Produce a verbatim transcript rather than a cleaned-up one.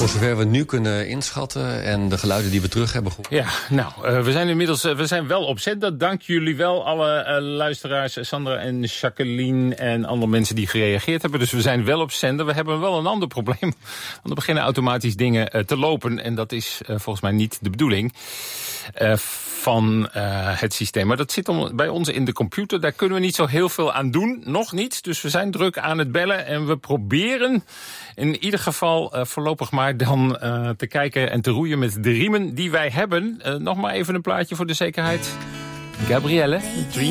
Voor zover we nu kunnen inschatten en de geluiden die we terug hebben gehoord. Ja, nou, uh, we zijn inmiddels uh, we zijn wel op zender. Dank jullie wel, alle uh, luisteraars, Sandra en Jacqueline en andere mensen die gereageerd hebben. Dus we zijn wel op zender. We hebben wel een ander probleem. Want er beginnen automatisch dingen uh, te lopen. En dat is uh, volgens mij niet de bedoeling uh, van uh, het systeem. Maar dat zit om, bij ons in de computer. Daar kunnen we niet zo heel veel aan doen. Nog niet. Dus we zijn druk aan het bellen. En we proberen in ieder geval uh, voorlopig maar dan uh, te kijken en te roeien met de riemen die wij hebben. Uh, nog maar even een plaatje voor de zekerheid. Gabrielle, Dream.